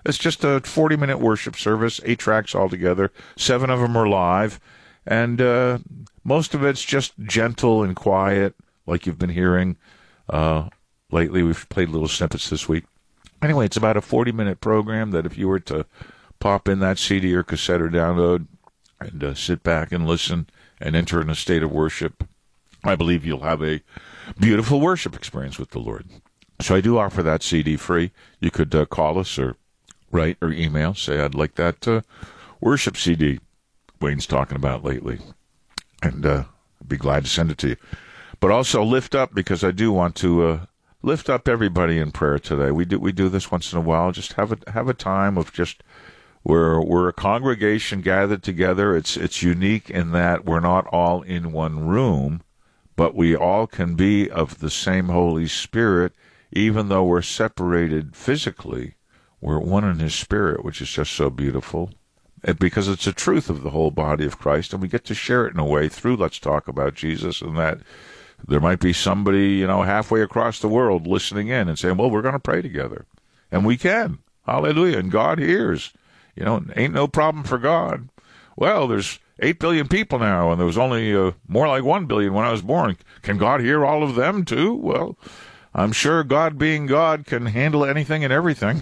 It's just a 40-minute worship service, 8 tracks altogether. 7 of them are live. And most of it's just gentle and quiet, like you've been hearing lately. We've played little snippets this week. Anyway, it's about a 40-minute program that if you were to pop in that CD or cassette or download and sit back and listen and enter in a state of worship, I believe you'll have a beautiful worship experience with the Lord. So I do offer that CD free. You could call us or write or email, say, I'd like that worship CD Wayne's talking about lately. And I'd be glad to send it to you. But also lift up, because I do want to lift up everybody in prayer today. We do this once in a while. Just have a time of just we're a congregation gathered together. It's unique in that we're not all in one room, but we all can be of the same Holy Spirit, even though we're separated physically. We're one in His Spirit, which is just so beautiful. Because it's the truth of the whole body of Christ, and we get to share it in a way through Let's Talk About Jesus, and that there might be somebody, halfway across the world listening in and saying, well, we're going to pray together. And we can. Hallelujah. And God hears. Ain't no problem for God. Well, there's 8 billion people now, and there was only more like 1 billion when I was born. Can God hear all of them too? Well, I'm sure God being God can handle anything and everything.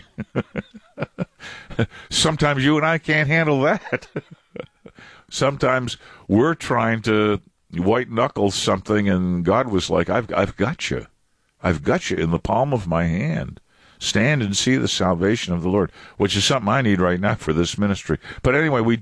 Sometimes you and I can't handle that. Sometimes we're trying to white knuckle something, and God was like, I've got you. I've got you in the palm of my hand. Stand and see the salvation of the Lord, which is something I need right now for this ministry. But anyway, we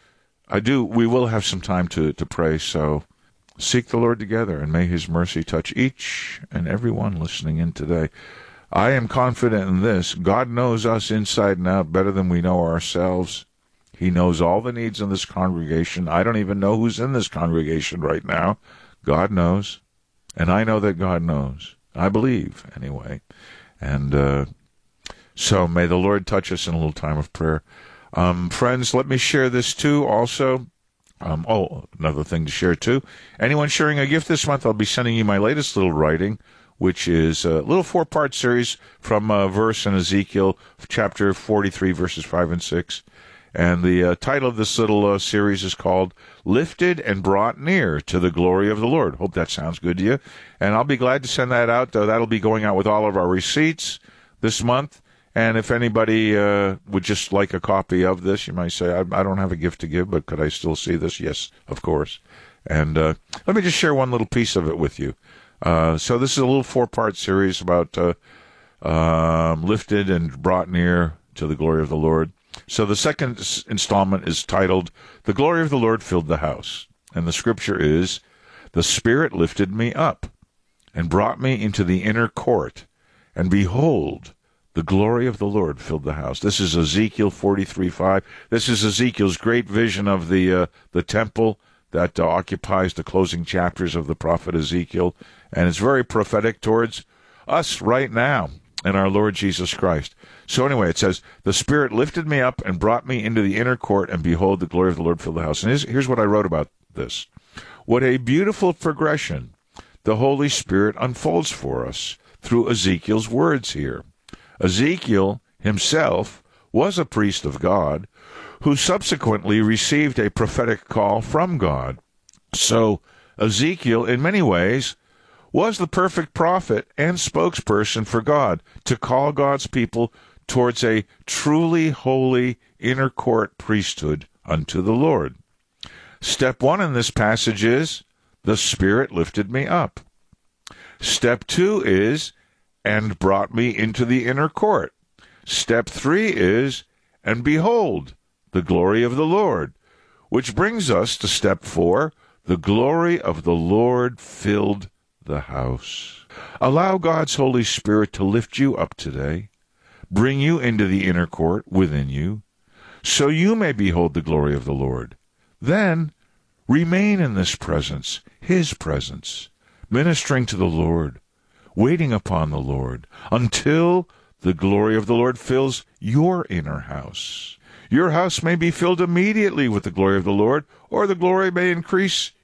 will have some time to pray, so seek the Lord together, and may His mercy touch each and every one listening in today. I am confident in this. God knows us inside and out better than we know ourselves. He knows all the needs in this congregation. I don't even know who's in this congregation right now. God knows, and I know that God knows. I believe, anyway. And so may the Lord touch us in a little time of prayer. Friends, let me share this too also. Another thing to share too. Anyone sharing a gift this month, I'll be sending you my latest little writing, which is a little 4-part series from a verse in Ezekiel, chapter 43, verses 5 and 6. And the title of this little series is called Lifted and Brought Near to the Glory of the Lord. Hope that sounds good to you. And I'll be glad to send that out. That'll be going out with all of our receipts this month. And if anybody would just like a copy of this, you might say, I don't have a gift to give, but could I still see this? Yes, of course. And let me just share one little piece of it with you. So this is a little 4-part series about lifted and brought near to the glory of the Lord. So the second installment is titled, The Glory of the Lord Filled the House. And the scripture is, The Spirit lifted me up and brought me into the inner court, and behold, the glory of the Lord filled the house. This is Ezekiel 43:5. This is Ezekiel's great vision of the temple that occupies the closing chapters of the prophet Ezekiel. And it's very prophetic towards us right now and our Lord Jesus Christ. So anyway, it says, the Spirit lifted me up and brought me into the inner court, and behold, the glory of the Lord filled the house. And here's what I wrote about this. What a beautiful progression the Holy Spirit unfolds for us through Ezekiel's words here. Ezekiel himself was a priest of God who subsequently received a prophetic call from God. So Ezekiel, in many ways, was the perfect prophet and spokesperson for God to call God's people towards a truly holy inner court priesthood unto the Lord. Step 1 in this passage is, the Spirit lifted me up. Step 2 is, and brought me into the inner court. Step 3 is, and behold, the glory of the Lord, which brings us to step 4, the glory of the Lord filled the house. Allow God's Holy Spirit to lift you up today, bring you into the inner court within you, so you may behold the glory of the Lord. Then remain in this presence, His presence, ministering to the Lord, waiting upon the Lord, until the glory of the Lord fills your inner house. Your house may be filled immediately with the glory of the Lord, or the glory may increase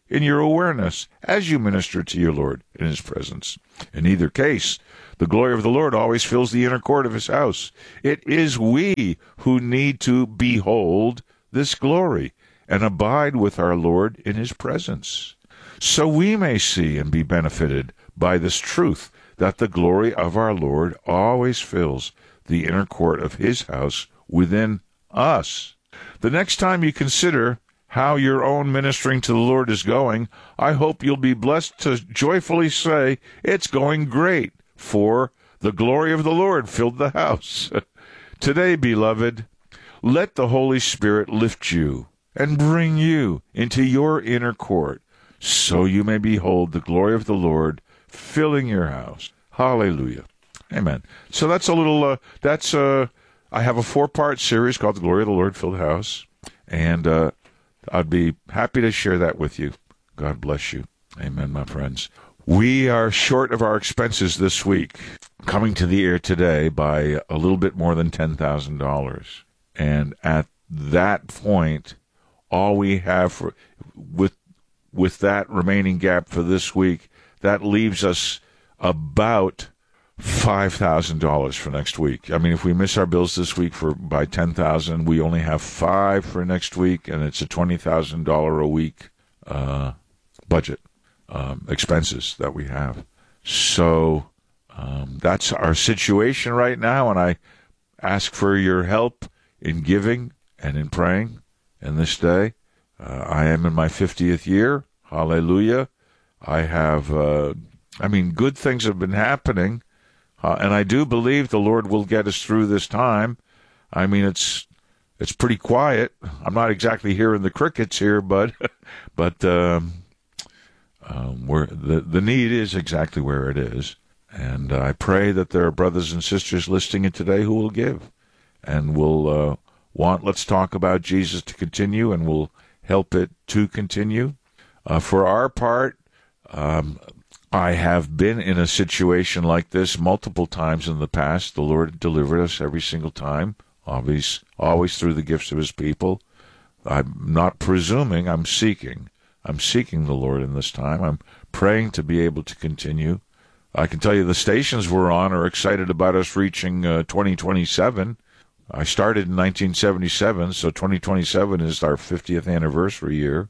in your awareness as you minister to your Lord in his presence. In either case, the glory of the Lord always fills the inner court of his house. It is we who need to behold this glory and abide with our Lord in his presence, so we may see and be benefited by this truth that the glory of our Lord always fills the inner court of his house within us. The next time you consider how your own ministering to the Lord is going, I hope you'll be blessed to joyfully say, it's going great, for the glory of the Lord filled the house. Today, beloved, let the Holy Spirit lift you and bring you into your inner court, so you may behold the glory of the Lord filling your house. Hallelujah. Amen. So that's a little, I have a 4-part series called The Glory of the Lord Filled the House, and I'd be happy to share that with you. God bless you. Amen, my friends. We are short of our expenses this week, coming to the air today by a little bit more than $10,000. And at that point, all we have with that remaining gap for this week, that leaves us about $5,000 for next week. I mean, if we miss our bills this week by $10,000, we only have $5,000 for next week, and it's a $20,000 a week budget expenses that we have. So that's our situation right now, and I ask for your help in giving and in praying in this day. I am in my 50th year. Hallelujah. I have, good things have been happening, and I do believe the Lord will get us through this time. I mean, it's pretty quiet. I'm not exactly hearing the crickets here, but where the need is exactly where it is. And I pray that there are brothers and sisters listening in today who will give and will want Let's Talk About Jesus to continue, and will help it to continue. For our part, I have been in a situation like this multiple times in the past. The Lord delivered us every single time, always through the gifts of his people. I'm not presuming, I'm seeking. I'm seeking the Lord in this time. I'm praying to be able to continue. I can tell you the stations we're on are excited about us reaching 2027. I started in 1977, so 2027 is our 50th anniversary year.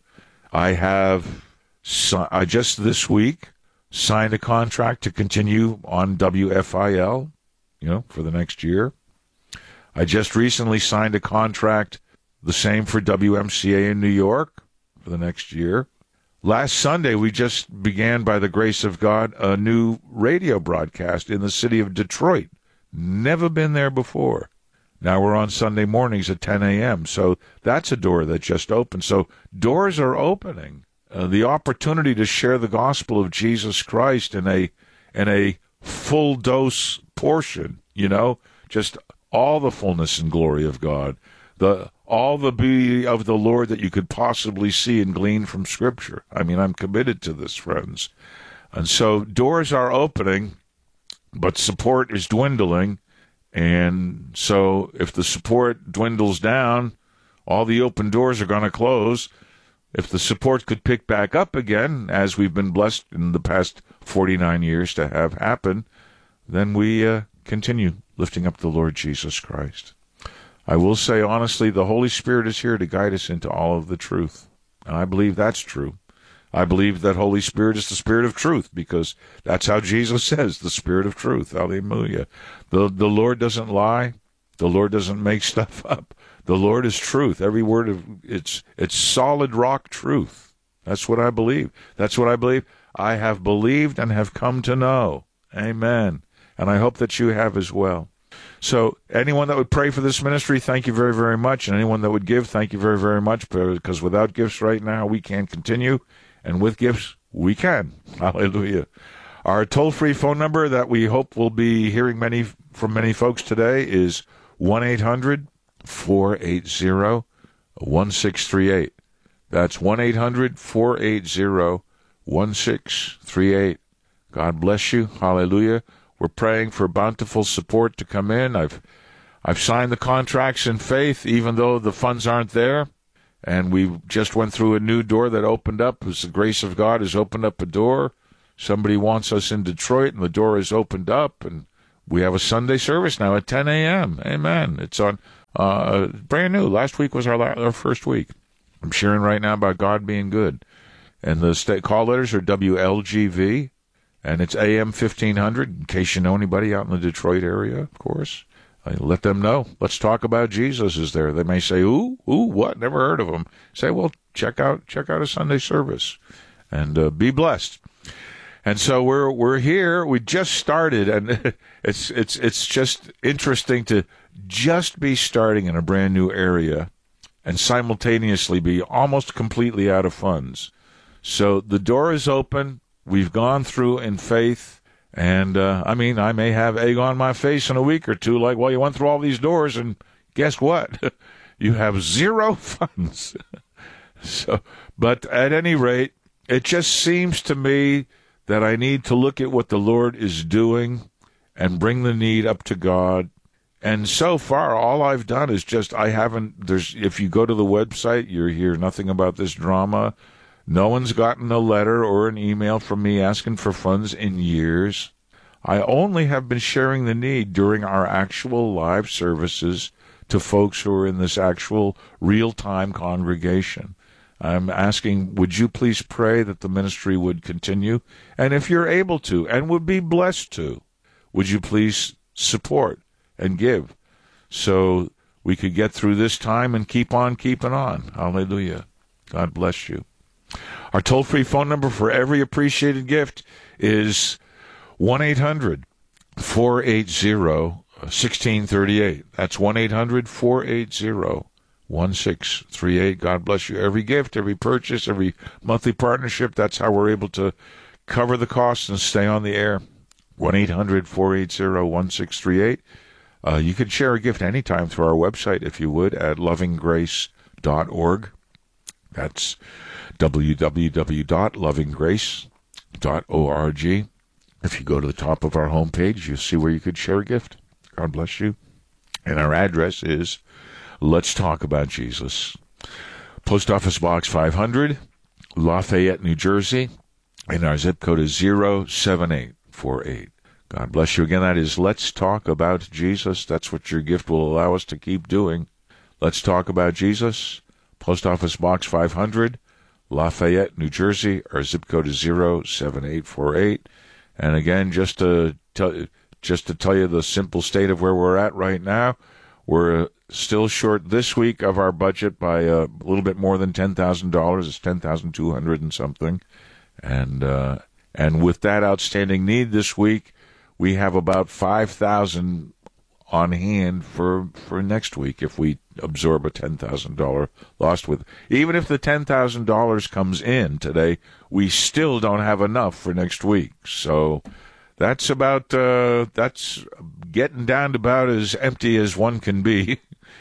I just this week signed a contract to continue on WFIL, for the next year. I just recently signed a contract, the same for WMCA in New York, for the next year. Last Sunday, we just began, by the grace of God, a new radio broadcast in the city of Detroit. Never been there before. Now we're on Sunday mornings at 10 a.m., so that's a door that just opened. So doors are opening. The opportunity to share the gospel of Jesus Christ in a full dose portion, just all the fullness and glory of God, all the beauty of the Lord that you could possibly see and glean from Scripture. I mean, I'm committed to this, friends. And so doors are opening, but support is dwindling. And so if the support dwindles down, all the open doors are going to close. If the support could pick back up again, as we've been blessed in the past 49 years to have happen, then we continue lifting up the Lord Jesus Christ. I will say honestly, the Holy Spirit is here to guide us into all of the truth. And I believe that's true. I believe that Holy Spirit is the Spirit of truth, because that's how Jesus says, the Spirit of truth. Hallelujah. The Lord doesn't lie. The Lord doesn't make stuff up. The Lord is truth. Every word of it's solid rock truth. That's what I believe. That's what I believe. I have believed and have come to know. Amen. And I hope that you have as well. So anyone that would pray for this ministry, thank you very, very much. And anyone that would give, thank you very, very much, because without gifts right now, we can't continue. And with gifts, we can. Hallelujah. Our toll-free phone number that we hope will be hearing from many folks today is 1-800-480-1638. That's 1-800-480-1638. God bless you. Hallelujah. We're praying for bountiful support to come in. I've signed the contracts in faith, even though the funds aren't there. and we just went through a new door that opened up. As the grace of God has opened up a door. Somebody wants us in Detroit, and the door is opened up, and we have a Sunday service now at 10 a.m. Amen. It's on brand new. Last week was our first week. I'm sharing right now about God being good. And the state call letters are WLGV, and it's AM 1500, in case you know anybody out in the Detroit area, of course. Let them know. Let's talk about Jesus is there. They may say, ooh, what? Never heard of him. Say, well, check out a Sunday service, and be blessed. And so we're here. We just started, and it's just interesting to just be starting in a brand new area and simultaneously be almost completely out of funds. So the door is open. We've gone through in faith, and I may have egg on my face in a week or two, like, well, you went through all these doors, and guess what? You have zero funds. But at any rate, it just seems to me that I need to look at what the Lord is doing and bring the need up to God. And so far, all I've done is if you go to the website, you hear nothing about this drama. No one's gotten a letter or an email from me asking for funds in years. I only have been sharing the need during our actual live services to folks who are in this actual real-time congregation. I'm asking, would you please pray that the ministry would continue? And if you're able to and would be blessed to, would you please support and give so we could get through this time and keep on keeping on? Hallelujah. God bless you. Our toll-free phone number for every appreciated gift is 1-800-480-1638. That's 1-800-480-1638. God bless you. Every gift, every purchase, every monthly partnership, that's how we're able to cover the costs and stay on the air. 1-800-480-1638. You can share a gift anytime through our website, if you would, at lovinggrace.org. That's www.lovinggrace.org. If you go to the top of our homepage, you'll see where you could share a gift. God bless you. And our address is Let's Talk About Jesus. Post Office Box 500, Lafayette, New Jersey. And our zip code is 07848. God bless you. Again, that is Let's Talk About Jesus. That's what your gift will allow us to keep doing. Let's Talk About Jesus. Post Office Box 500, Lafayette, New Jersey. Our zip code is 07848. And again, just to tell you the simple state of where we're at right now, we're still short this week of our budget by a little bit more than $10,000. It's $10,200 and something. And with that outstanding need this week, we have about $5,000 on hand for next week if we absorb a $10,000 loss. Even if the $10,000 comes in today, we still don't have enough for next week. So that's that's getting down to about as empty as one can be.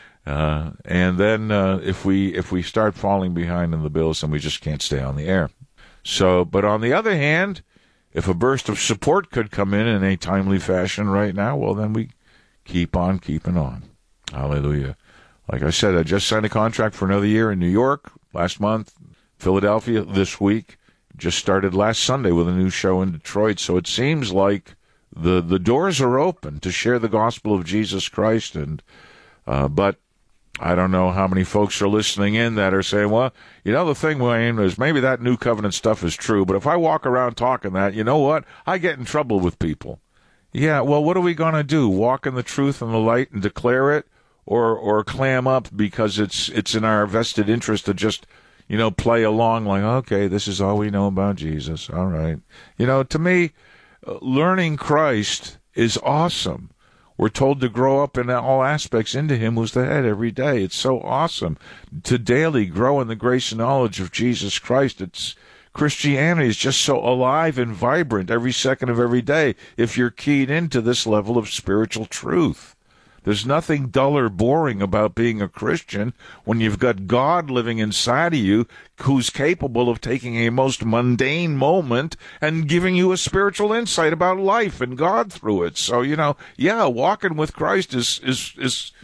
And then if we start falling behind in the bills, then we just can't stay on the air. So, but on the other hand, if a burst of support could come in a timely fashion right now, well, then we keep on keeping on. Hallelujah. Like I said, I just signed a contract for another year in New York last month, Philadelphia this week. Just started last Sunday with a new show in Detroit. So it seems like the doors are open to share the gospel of Jesus Christ. And but I don't know how many folks are listening in that are saying, well, the thing, Wayne, is maybe that new covenant stuff is true, but if I walk around talking that, you know what? I get in trouble with people. Yeah, well, what are we going to do? Walk in the truth and the light and declare it, or clam up because it's in our vested interest to just, play along like, okay, this is all we know about Jesus. All right. To me, learning Christ is awesome. We're told to grow up in all aspects into him who's the head every day. It's so awesome to daily grow in the grace and knowledge of Jesus Christ. Christianity is just so alive and vibrant every second of every day if you're keyed into this level of spiritual truth. There's nothing dull or boring about being a Christian when you've got God living inside of you who's capable of taking a most mundane moment and giving you a spiritual insight about life and God through it. So, walking with Christ is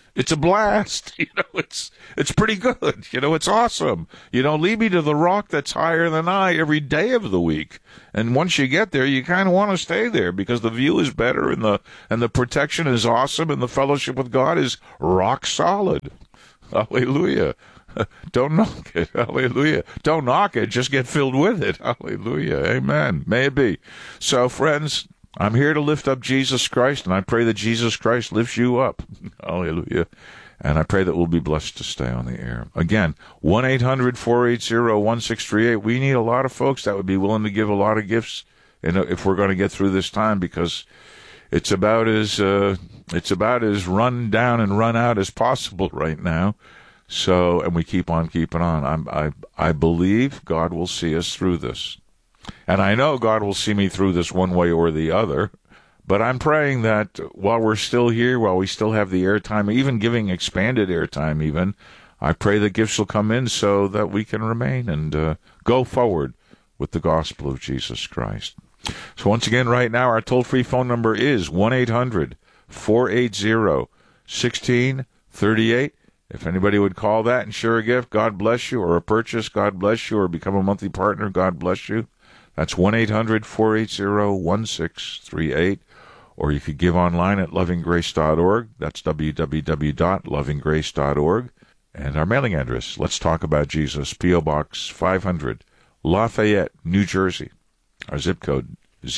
It's a blast. It's pretty good. It's awesome. Lead me to the rock that's higher than I every day of the week. And once you get there, you kind of want to stay there because the view is better and the protection is awesome and the fellowship with God is rock solid. Hallelujah. Don't knock it. Hallelujah. Don't knock it. Just get filled with it. Hallelujah. Amen. May it be. So, friends, I'm here to lift up Jesus Christ, and I pray that Jesus Christ lifts you up. Hallelujah. And I pray that we'll be blessed to stay on the air. Again, 1-800-480-1638. We need a lot of folks that would be willing to give a lot of gifts if we're going to get through this time, because it's about as run down and run out as possible right now. So, and we keep on keeping on. I believe God will see us through this. And I know God will see me through this one way or the other. But I'm praying that while we're still here, while we still have the airtime, even giving expanded airtime even, I pray that gifts will come in so that we can remain and go forward with the gospel of Jesus Christ. So once again, right now, our toll-free phone number is 1-800-480-1638. If anybody would call that and share a gift, God bless you, or a purchase, God bless you, or become a monthly partner, God bless you. That's 1-800-480-1638. Or you could give online at lovinggrace.org. That's www.lovinggrace.org. And our mailing address, Let's Talk About Jesus, P.O. Box 500, Lafayette, New Jersey. Our zip code,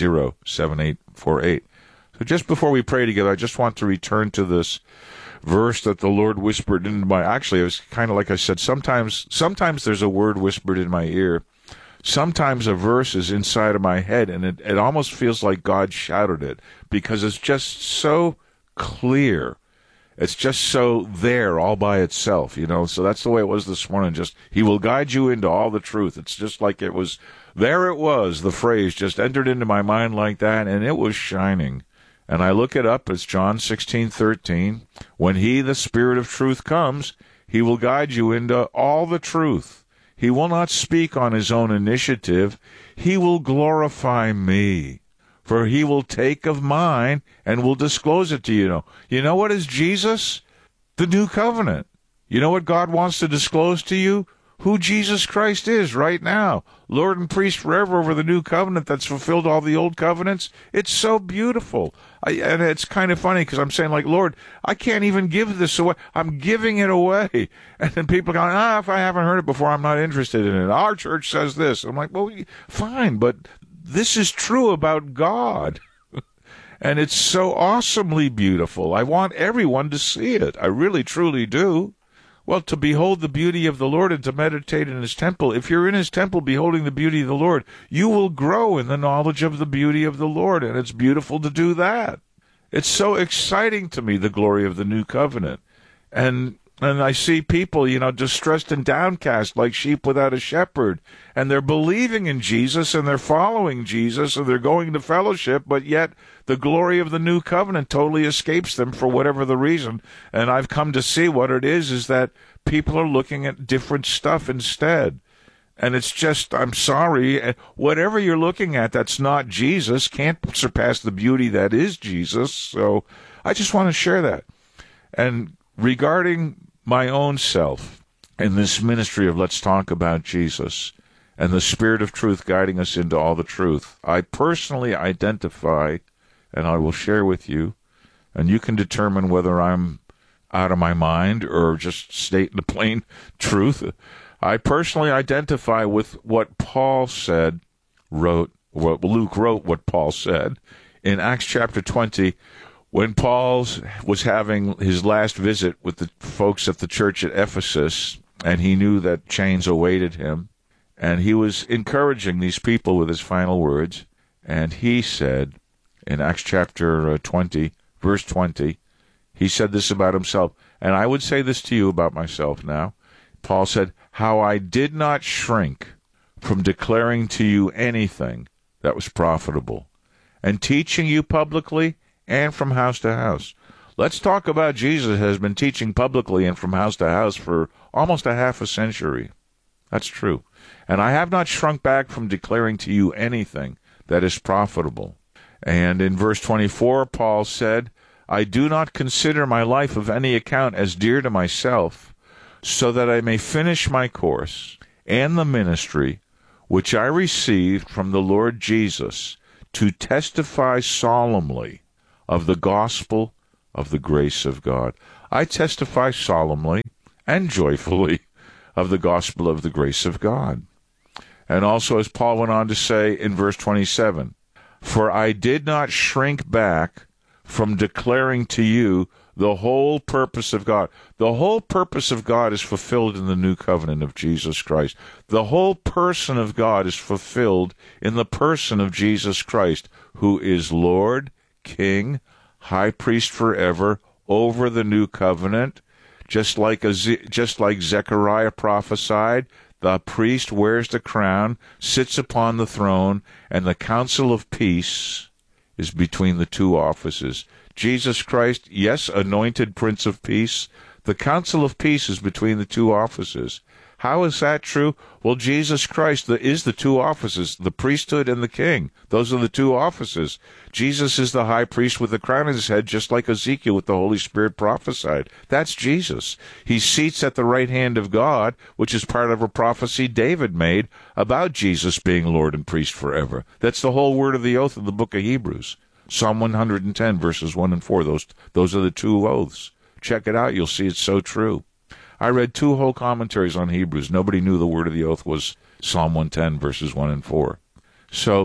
07848. So just before we pray together, I just want to return to this verse that the Lord whispered into my... Actually, it was kind of like I said, sometimes there's a word whispered in my ear. Sometimes a verse is inside of my head, and it almost feels like God shouted it, because it's just so clear. It's just so there all by itself, So that's the way it was this morning. Just, He will guide you into all the truth. It's just like it was... There it was, the phrase just entered into my mind like that, and it was shining. And I look it up, it's John 16:13. When He, the Spirit of truth, comes, He will guide you into all the truth. He will not speak on His own initiative. He will glorify me. For He will take of mine and will disclose it to you. You know what is Jesus? The new covenant. You know what God wants to disclose to you? Who Jesus Christ is right now. Lord and priest forever over the new covenant that's fulfilled all the old covenants. It's so beautiful. And it's kind of funny because I'm saying, like, Lord, I can't even give this away. I'm giving it away. And then people going, if I haven't heard it before, I'm not interested in it. Our church says this. I'm like, well, fine, but this is true about God. And it's so awesomely beautiful. I want everyone to see it. I really, truly do. Well, to behold the beauty of the Lord and to meditate in His temple. If you're in His temple beholding the beauty of the Lord, you will grow in the knowledge of the beauty of the Lord, and it's beautiful to do that. It's so exciting to me, the glory of the new covenant. And I see people, distressed and downcast like sheep without a shepherd, and they're believing in Jesus, and they're following Jesus, and they're going to fellowship, but yet the glory of the new covenant totally escapes them for whatever the reason. And I've come to see what it is that people are looking at different stuff instead. And it's just, I'm sorry, whatever you're looking at that's not Jesus can't surpass the beauty that is Jesus. So I just want to share that. And regarding my own self in this ministry of Let's Talk About Jesus and the Spirit of Truth guiding us into all the truth, I personally identify, and I will share with you, and you can determine whether I'm out of my mind or just stating the plain truth. I personally identify with what Paul what Luke wrote, what Paul said in Acts chapter 20, when Paul was having his last visit with the folks at the church at Ephesus, and he knew that chains awaited him, and he was encouraging these people with his final words, and he said in Acts chapter 20, verse 20, he said this about himself, and I would say this to you about myself now. Paul said, how I did not shrink from declaring to you anything that was profitable, and teaching you publicly and from house to house. Let's Talk About Jesus has been teaching publicly and from house to house for almost a half a century. That's true. And I have not shrunk back from declaring to you anything that is profitable. And in verse 24, Paul said, I do not consider my life of any account as dear to myself, so that I may finish my course and the ministry which I received from the Lord Jesus, to testify solemnly of the gospel of the grace of God. I testify solemnly and joyfully of the gospel of the grace of God. And also, as Paul went on to say in verse 27, for I did not shrink back from declaring to you the whole purpose of God. The whole purpose of God is fulfilled in the new covenant of Jesus Christ. The whole person of God is fulfilled in the person of Jesus Christ, who is Lord, King, High Priest forever over the new covenant. Just like Zechariah prophesied, the priest wears the crown, sits upon the throne, and the council of peace is between the two offices. Jesus Christ, yes, anointed Prince of Peace. The council of peace is between the two offices. How is that true? Well, Jesus Christ is the two offices, the priesthood and the king. Those are the two offices. Jesus is the high priest with the crown on his head, just like Ezekiel with the Holy Spirit prophesied. That's Jesus. He seats at the right hand of God, which is part of a prophecy David made about Jesus being Lord and priest forever. That's the whole word of the oath in the book of Hebrews. Psalm 110, verses 1 and 4. Those are the two oaths. Check it out. You'll see it's so true. I read 2 whole commentaries on Hebrews. Nobody knew the word of the oath was Psalm 110, verses 1 and 4. So,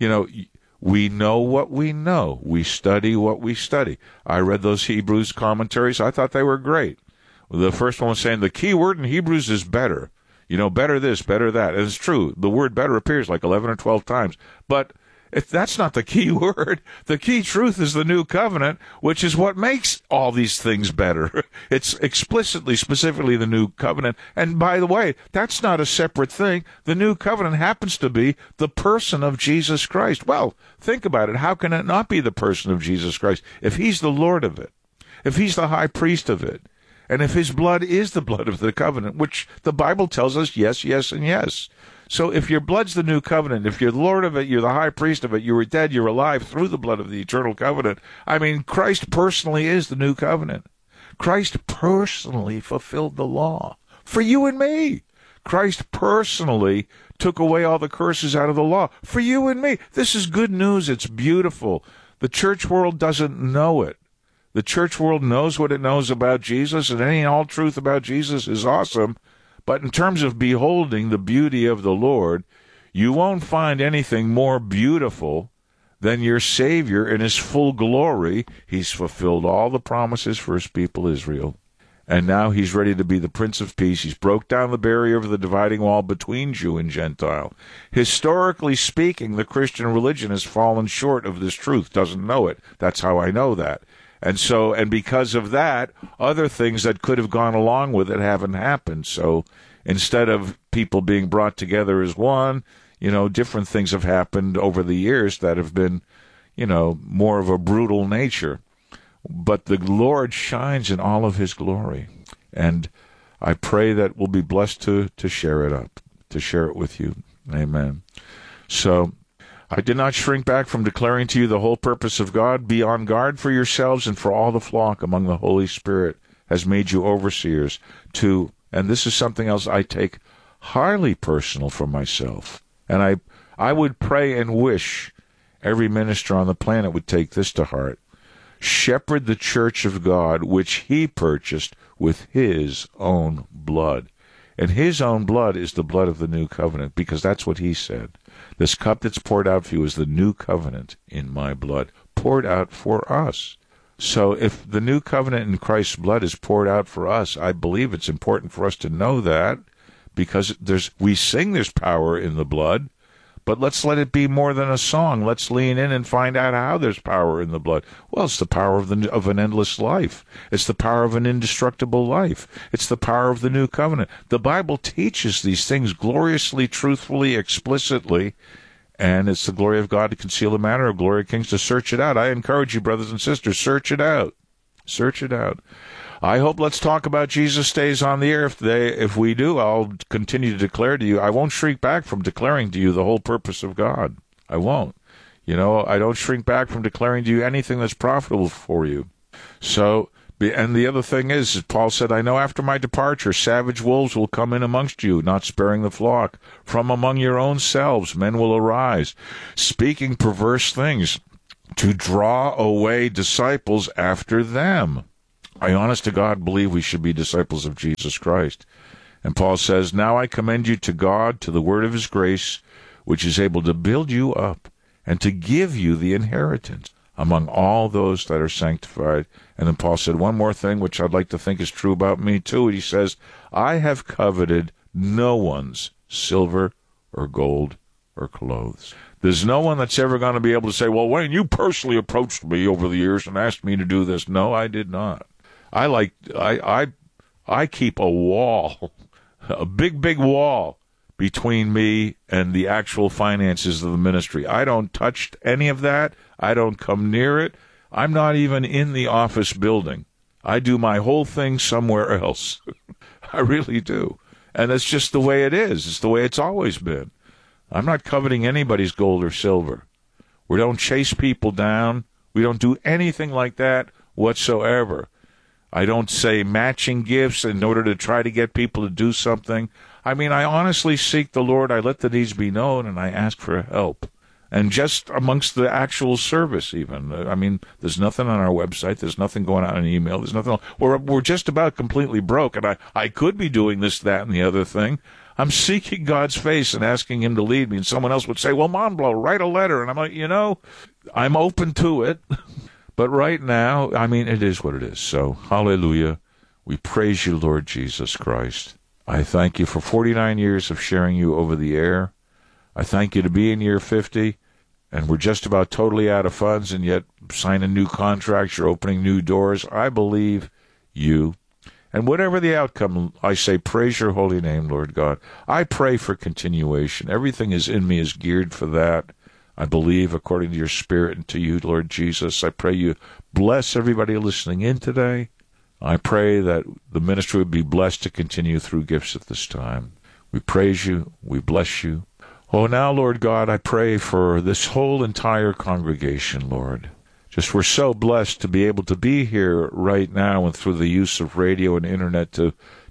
we know what we know. We study what we study. I read those Hebrews commentaries. I thought they were great. The first one was saying the key word in Hebrews is better. Better this, better that. And it's true. The word better appears like 11 or 12 times. But that's not the key word. The key truth is the new covenant, which is what makes all these things better. It's specifically the new covenant. And by the way, that's not a separate thing. The new covenant happens to be the person of Jesus Christ. Well, think about it. How can it not be the person of Jesus Christ if he's the Lord of it, if he's the high priest of it, and if his blood is the blood of the covenant, which the Bible tells us yes, yes, and yes. So if your blood's the new covenant, if you're the Lord of it, you're the high priest of it, you were dead, you're alive through the blood of the eternal covenant. I mean, Christ personally is the new covenant. Christ personally fulfilled the law for you and me. Christ personally took away all the curses out of the law for you and me. This is good news. It's beautiful. The church world doesn't know it. The church world knows what it knows about Jesus, and any and all truth about Jesus is awesome. But in terms of beholding the beauty of the Lord, you won't find anything more beautiful than your Savior in his full glory. He's fulfilled all the promises for his people Israel. And now he's ready to be the Prince of Peace. He's broke down the barrier of the dividing wall between Jew and Gentile. Historically speaking, the Christian religion has fallen short of this truth, doesn't know it. That's how I know that. And because of that, other things that could have gone along with it haven't happened. So instead of people being brought together as one, different things have happened over the years that have been, more of a brutal nature. But the Lord shines in all of his glory. And I pray that we'll be blessed to share it with you. Amen. So I did not shrink back from declaring to you the whole purpose of God. Be on guard for yourselves and for all the flock among the Holy Spirit has made you overseers to, and this is something else I take highly personal for myself. And I would pray and wish every minister on the planet would take this to heart. Shepherd the church of God, which he purchased with his own blood. And his own blood is the blood of the new covenant, because that's what he said. This cup that's poured out for you is the new covenant in my blood, poured out for us. So if the new covenant in Christ's blood is poured out for us, I believe it's important for us to know that, because we sing there's power in the blood, but let's let it be more than a song. Let's lean in and find out how there's power in the blood. Well, it's the power of an endless life. It's the power of an indestructible life. It's the power of the new covenant. The Bible teaches these things gloriously, truthfully, explicitly, and it's the glory of God to conceal the matter of glory of kings to search it out. I encourage you, brothers and sisters, search it out. Search it out. I hope Let's Talk About Jesus stays on the air. If we do, I'll continue to declare to you. I won't shrink back from declaring to you the whole purpose of God. I won't. I don't shrink back from declaring to you anything that's profitable for you. So, and the other thing is Paul said, I know after my departure, savage wolves will come in amongst you, not sparing the flock. From among your own selves, men will arise, speaking perverse things, to draw away disciples after them. I honest to God believe we should be disciples of Jesus Christ. And Paul says, now I commend you to God, to the word of his grace, which is able to build you up and to give you the inheritance among all those that are sanctified. And then Paul said one more thing, which I'd like to think is true about me too. He says, I have coveted no one's silver or gold or clothes. There's no one that's ever going to be able to say, well, Wayne, you personally approached me over the years and asked me to do this. No, I did not. I keep a wall, a big wall between me and the actual finances of the ministry. I don't touch any of that. I don't come near it. I'm not even in the office building. I do my whole thing somewhere else. I really do. And it's just the way it is. It's the way it's always been. I'm not coveting anybody's gold or silver. We don't chase people down. We don't do anything like that whatsoever. I don't say matching gifts in order to try to get people to do something. I mean, I honestly seek the Lord. I let the needs be known, and I ask for help. And just amongst the actual service, even. I mean, there's nothing on our website. There's nothing going out in email. There's nothing. We're just about completely broke, and I could be doing this, that, and the other thing. I'm seeking God's face and asking him to lead me. And someone else would say, well, Monblow, write a letter. And I'm like, I'm open to it. But right now, I mean, it is what it is. So, hallelujah. We praise you, Lord Jesus Christ. I thank you for 49 years of sharing you over the air. I thank you to be in year 50, and we're just about totally out of funds, and yet signing new contracts, you're opening new doors. I believe you. And whatever the outcome, I say, praise your holy name, Lord God. I pray for continuation. Everything in me is geared for that. I believe according to your Spirit and to you, Lord Jesus. I pray you bless everybody listening in today. I pray that the ministry would be blessed to continue through gifts at this time. We praise you. We bless you. Oh, now, Lord God, I pray for this whole entire congregation, Lord. Just we're so blessed to be able to be here right now and through the use of radio and internet to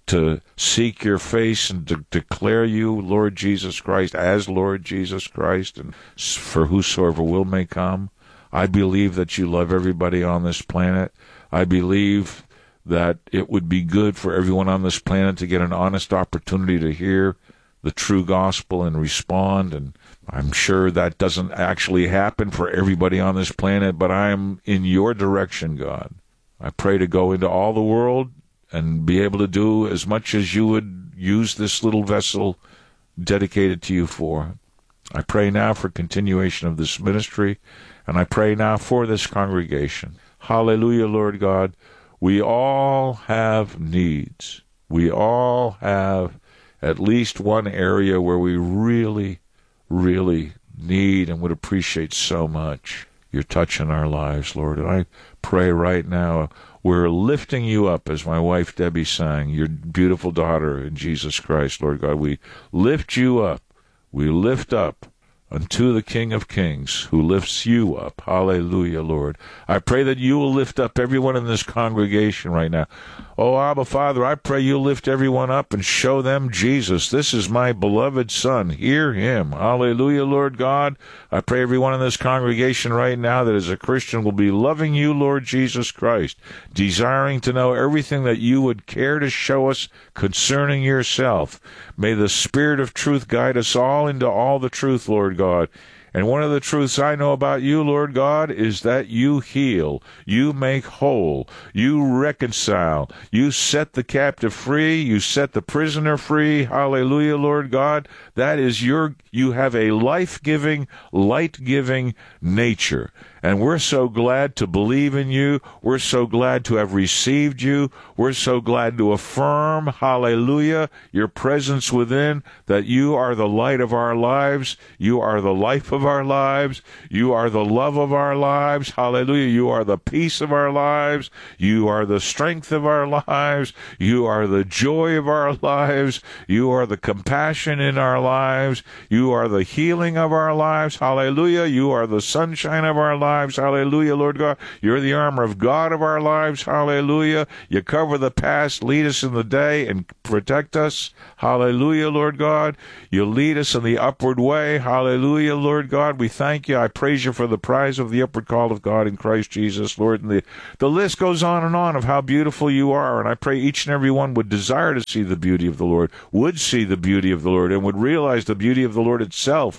seek your face and to declare you, Lord Jesus Christ, as Lord Jesus Christ, and for whosoever will may come. I believe that you love everybody on this planet. I believe that it would be good for everyone on this planet to get an honest opportunity to hear the true gospel and respond. And I'm sure that doesn't actually happen for everybody on this planet, but I'm in your direction, God. I pray to go into all the world and be able to do as much as you would use this little vessel dedicated to you for. I pray now for continuation of this ministry, and I pray now for this congregation. Hallelujah, Lord God. We all have needs. We all have at least one area where we really, really need and would appreciate so much your touch in our lives, Lord. And I pray right now, we're lifting you up, as my wife Debbie sang, your beautiful daughter in Jesus Christ, Lord God. We lift you up. We lift up unto the King of Kings, who lifts you up. Hallelujah, Lord. I pray that you will lift up everyone in this congregation right now. Oh, Abba, Father, I pray you lift everyone up and show them Jesus. This is my beloved Son. Hear him. Hallelujah, Lord God. I pray everyone in this congregation right now that is a Christian will be loving you, Lord Jesus Christ, desiring to know everything that you would care to show us concerning yourself. May the Spirit of truth guide us all into all the truth, Lord God. And one of the truths I know about you, Lord God, is that you heal, you make whole, you reconcile, you set the captive free, you set the prisoner free. Hallelujah, Lord God. That is you have a life-giving, light-giving nature. And we're so glad to believe in you. We're so glad to have received you. We're so glad to affirm, hallelujah, your presence within, that you are the light of our lives. You are the life of our lives. You are the love of our lives. Hallelujah. You are the peace of our lives. You are the strength of our lives. You are the joy of our lives. You are the compassion in our lives. You are the healing of our lives. Hallelujah. You are the sunshine of our lives. lives. Hallelujah, Lord God. You're the armor of God of our lives. Hallelujah. You cover the past, lead us in the day, and protect us. Hallelujah, Lord God. You lead us in the upward way. Hallelujah, Lord God. We thank you. I praise you for the prize of the upward call of God in Christ Jesus, Lord. And the list goes on and on of how beautiful you are. And I pray each and every one would desire to see the beauty of the Lord, would see the beauty of the Lord, and would realize the beauty of the Lord itself,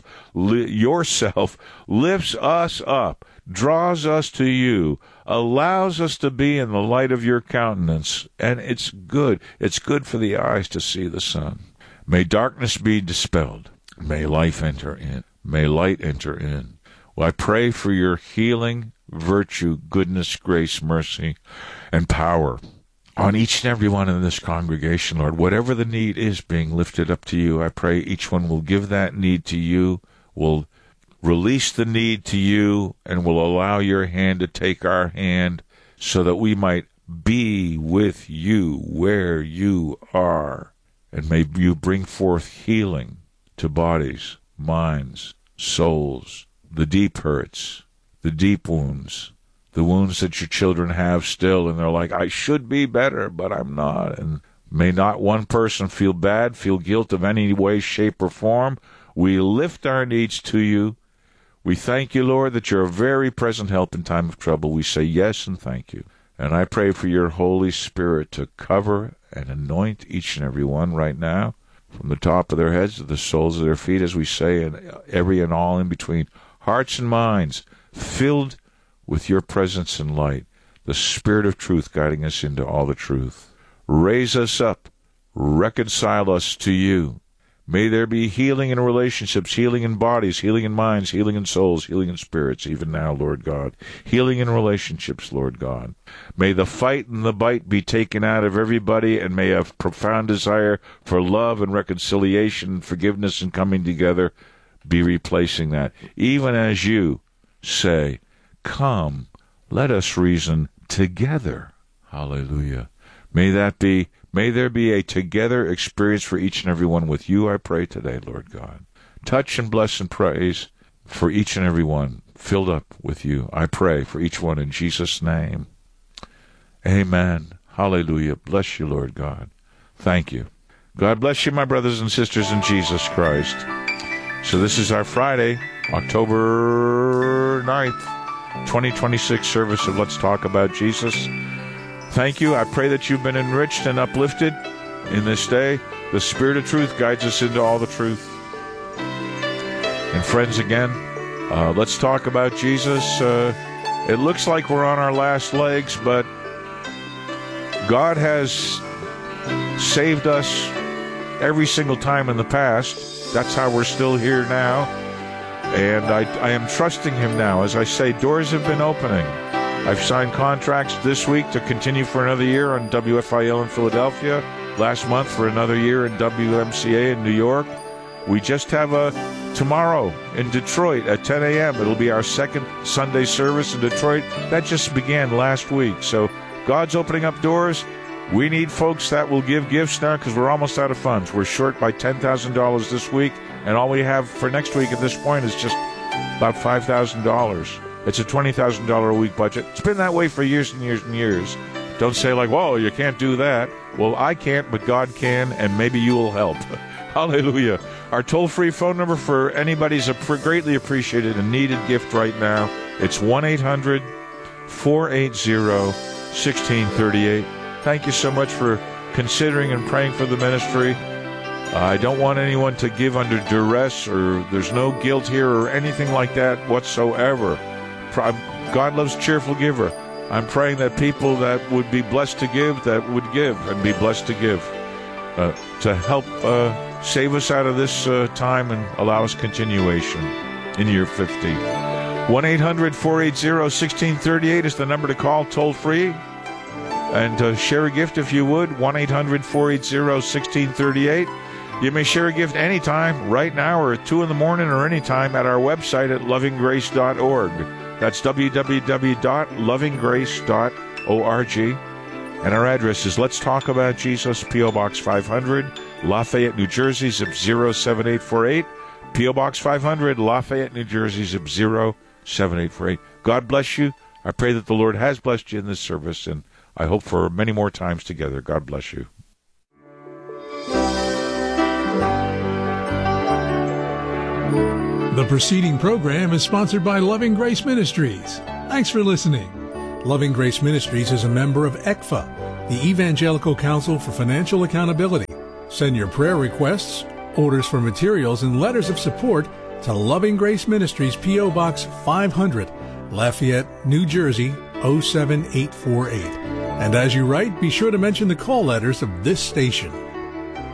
yourself, lifts us up, draws us to you, allows us to be in the light of your countenance. And it's good. It's good for the eyes to see the sun. May darkness be dispelled. May life enter in. May light enter in. Well, I pray for your healing, virtue, goodness, grace, mercy, and power on each and every one in this congregation, Lord. Whatever the need is being lifted up to you, I pray each one will give that need to you, will release the need to you, and will allow your hand to take our hand so that we might be with you where you are. And may you bring forth healing to bodies, minds, souls, the deep hurts, the deep wounds, the wounds that your children have still, and they're like, I should be better, but I'm not. And may not one person feel bad, feel guilt of any way, shape, or form. We lift our needs to you. We thank you, Lord, that you're a very present help in time of trouble. We say yes and thank you. And I pray for your Holy Spirit to cover and anoint each and every one right now, from the top of their heads to the soles of their feet, as we say, and every and all in between, hearts and minds filled with your presence and light, the Spirit of truth guiding us into all the truth. Raise us up, reconcile us to you. May there be healing in relationships, healing in bodies, healing in minds, healing in souls, healing in spirits, even now, Lord God. Healing in relationships, Lord God. May the fight and the bite be taken out of everybody, and may a profound desire for love and reconciliation and forgiveness and coming together be replacing that. Even as you say, come, let us reason together. Hallelujah. May there be a together experience for each and every one with you, I pray today, Lord God. Touch and bless and praise for each and every one filled up with you. I pray for each one in Jesus' name. Amen. Hallelujah. Bless you, Lord God. Thank you. God bless you, my brothers and sisters in Jesus Christ. So this is our Friday, October 9th, 2026 service of Let's Talk About Jesus. Thank you. I pray that you've been enriched and uplifted in this day. The Spirit of truth guides us into all the truth. And friends, again, let's talk about Jesus. It looks like we're on our last legs, but God has saved us every single time in the past. That's how we're still here now. And I am trusting him now. As I say, doors have been opening. I've signed contracts this week to continue for another year on WFIL in Philadelphia, last month for another year in WMCA in New York. We just have a tomorrow in Detroit at 10 a.m. It'll be our second Sunday service in Detroit. That just began last week. So God's opening up doors. We need folks that will give gifts now because we're almost out of funds. We're short by $10,000 this week, and all we have for next week at this point is just about $5,000. It's a $20,000 a week budget. It's been that way for years and years and years. Don't say like, whoa, you can't do that. Well, I can't, but God can, and maybe you will help. Hallelujah. Our toll-free phone number for anybody's a greatly appreciated and needed gift right now. It's 1-800-480-1638. Thank you so much for considering and praying for the ministry. I don't want anyone to give under duress, or there's no guilt here or anything like that whatsoever. God loves cheerful giver. I'm praying that people that would be blessed to give, that would give and be blessed to give, to help save us out of this time and allow us continuation in year 50. 1-800-480-1638 is the number to call, toll free. And share a gift if you would, 1-800-480-1638. You may share a gift anytime, right now or at 2 in the morning or anytime at our website at lovinggrace.org. That's www.lovinggrace.org. And our address is Let's Talk About Jesus, P.O. Box 500, Lafayette, New Jersey, zip 07848. P.O. Box 500, Lafayette, New Jersey, zip 7848. God bless you. I pray that the Lord has blessed you in this service, and I hope for many more times together. God bless you. The preceding program is sponsored by Loving Grace Ministries. Thanks for listening. Loving Grace Ministries is a member of ECFA, the Evangelical Council for Financial Accountability. Send your prayer requests, orders for materials, and letters of support to Loving Grace Ministries, P.O. Box 500, Lafayette, New Jersey, 07848. And as you write, be sure to mention the call letters of this station.